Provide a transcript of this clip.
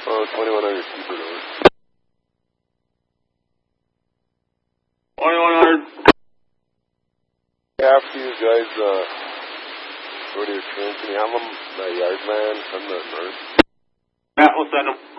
Oh, 2100, keep it over. 2100. After you guys go to your train, can you have them, the yard man from the north? Yeah, we'll send them.